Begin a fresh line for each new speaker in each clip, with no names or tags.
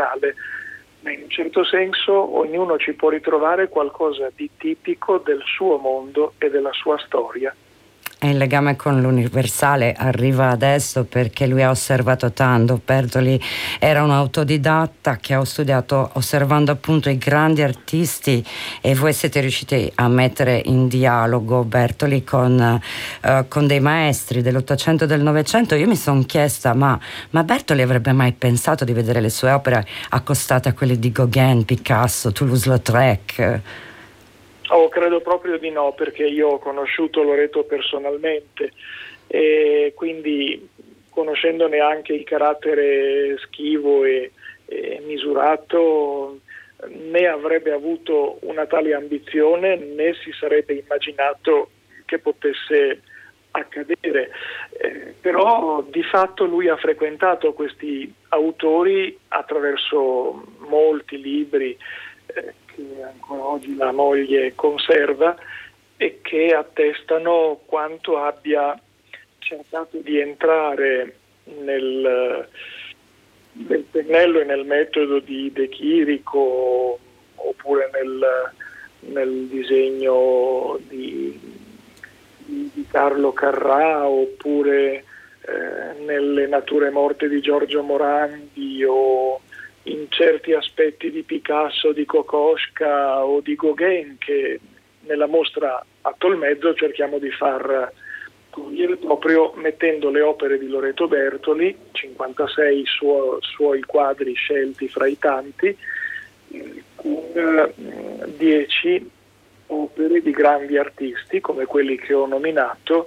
locale, ma in un certo senso ognuno ci può ritrovare qualcosa di tipico del suo mondo e della sua storia.
E il legame con l'universale arriva adesso perché lui ha osservato tanto. Bertoli era un autodidatta che ha studiato osservando appunto i grandi artisti, e voi siete riusciti a mettere in dialogo Bertoli con dei maestri dell'Ottocento e del Novecento. Io mi sono chiesta, ma Bertoli avrebbe mai pensato di vedere le sue opere accostate a quelle di Gauguin, Picasso, Toulouse-Lautrec?
Credo proprio di no, perché io ho conosciuto Loreto personalmente e quindi, conoscendone anche il carattere schivo e misurato, né avrebbe avuto una tale ambizione né si sarebbe immaginato che potesse accadere. Però di fatto lui ha frequentato questi autori attraverso molti libri che ancora oggi la moglie conserva e che attestano quanto abbia cercato di entrare nel pennello e nel metodo di De Chirico, oppure nel disegno di Carlo Carrà, oppure nelle nature morte di Giorgio Morandi, o in certi aspetti di Picasso, di Kokoschka o di Gauguin, che nella mostra a Tolmezzo cerchiamo di far cogliere proprio mettendo le opere di Loreto Bertoli, 56 suoi quadri scelti fra i tanti, con 10 opere di grandi artisti come quelli che ho nominato.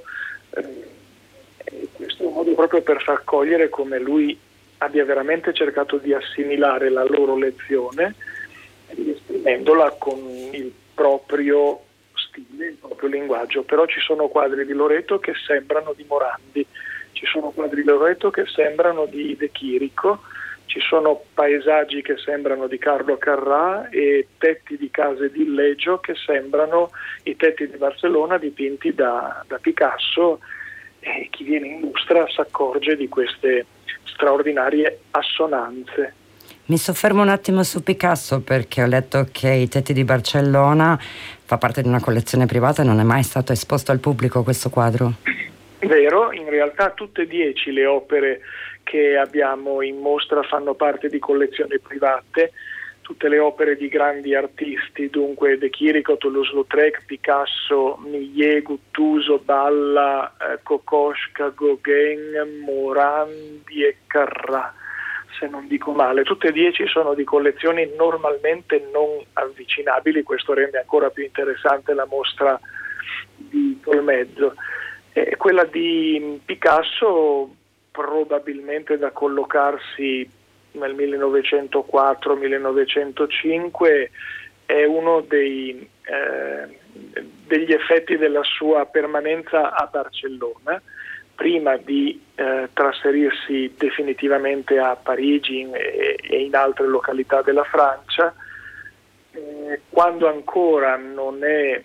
Questo è un modo proprio per far cogliere come lui abbia veramente cercato di assimilare la loro lezione, esprimendola con il proprio stile, il proprio linguaggio. Però ci sono quadri di Loreto che sembrano di Morandi, ci sono quadri di Loreto che sembrano di De Chirico, ci sono paesaggi che sembrano di Carlo Carrà e tetti di case di illegio che sembrano i tetti di Barcellona dipinti da Picasso, e chi viene in mostra si accorge di queste straordinarie assonanze.
Mi soffermo un attimo su Picasso, perché ho letto che i tetti di Barcellona fa parte di una collezione privata e non è mai stato esposto al pubblico questo quadro.
Vero, in realtà tutte e 10 le opere che abbiamo in mostra fanno parte di collezioni private, tutte le opere di grandi artisti, dunque De Chirico, Toulouse-Lautrec, Picasso, Millet, Guttuso, Balla, Kokoschka, Gauguin, Morandi e Carrà, se non dico male. Tutte e 10 sono di collezioni normalmente non avvicinabili, questo rende ancora più interessante la mostra di Tolmezzo. Quella di Picasso probabilmente da collocarsi nel 1904-1905 è uno degli effetti della sua permanenza a Barcellona, prima di trasferirsi definitivamente a Parigi e in altre località della Francia, quando ancora non è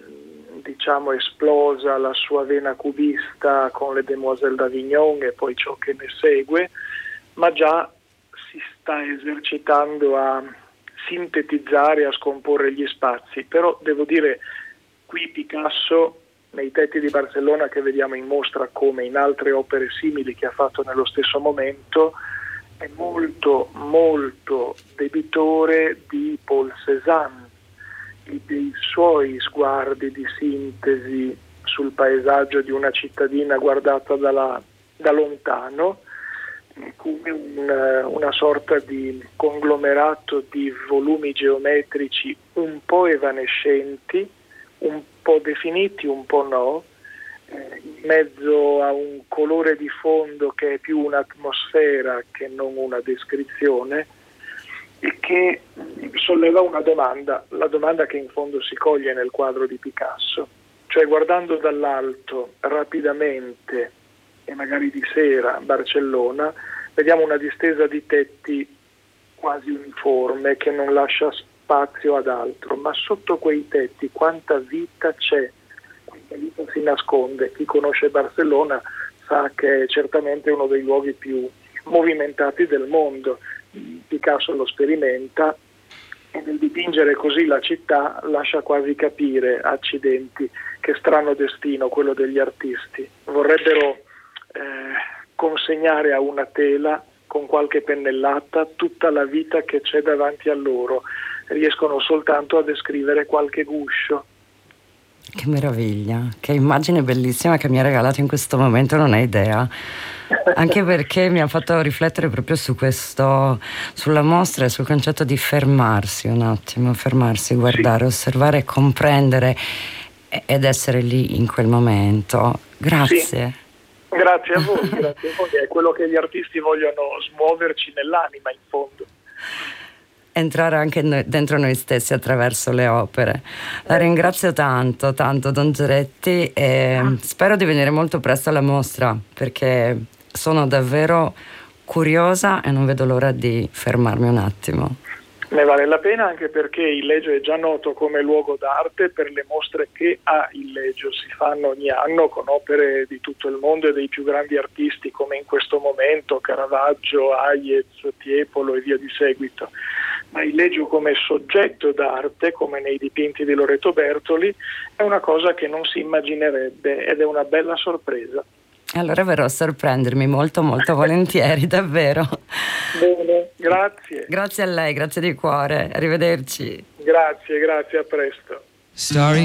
esplosa la sua vena cubista con le Demoiselles d'Avignon e poi ciò che ne segue, ma già si sta esercitando a sintetizzare, a scomporre gli spazi. Però devo dire, qui Picasso, nei tetti di Barcellona che vediamo in mostra come in altre opere simili che ha fatto nello stesso momento, è molto molto debitore di Paul Cézanne, dei suoi sguardi di sintesi sul paesaggio di una cittadina guardata da lontano, come una sorta di conglomerato di volumi geometrici un po' evanescenti, un po' definiti, un po' no, in mezzo a un colore di fondo che è più un'atmosfera che non una descrizione, e che solleva una domanda, la domanda che in fondo si coglie nel quadro di Picasso, cioè guardando dall'alto rapidamente e magari di sera Barcellona, vediamo una distesa di tetti quasi uniforme che non lascia spazio ad altro, ma sotto quei tetti quanta vita c'è, quanta vita si nasconde. Chi conosce Barcellona sa che è certamente uno dei luoghi più movimentati del mondo. Picasso lo sperimenta e nel dipingere così la città lascia quasi capire, accidenti, che strano destino quello degli artisti. Vorrebbero consegnare a una tela con qualche pennellata tutta la vita che c'è davanti a loro, riescono soltanto a descrivere qualche guscio.
Che meraviglia, che immagine bellissima che mi ha regalato in questo momento, non hai idea. Anche perché mi ha fatto riflettere proprio su questo, sulla mostra e sul concetto di fermarsi un attimo, fermarsi, guardare, osservare, comprendere ed essere lì in quel momento. Grazie.
Sì. Grazie a voi, grazie a voi. È quello che gli artisti vogliono smuoverci nell'anima, in fondo.
Entrare anche dentro noi stessi attraverso le opere. La ringrazio tanto, Don Geretti, e spero di venire molto presto alla mostra, perché sono davvero curiosa e non vedo l'ora di fermarmi un attimo.
Ne vale la pena, anche perché il Legio è già noto come luogo d'arte per le mostre che a il Legio si fanno ogni anno con opere di tutto il mondo e dei più grandi artisti, come in questo momento Caravaggio, Hayez, Tiepolo e via di seguito. Ma il Legio come soggetto d'arte, come nei dipinti di Loreto Bertoli, è una cosa che non si immaginerebbe ed è una bella sorpresa.
Allora verrò a sorprendermi molto molto volentieri, davvero.
Bene, grazie.
Grazie a lei, grazie di cuore, arrivederci.
Grazie, a presto.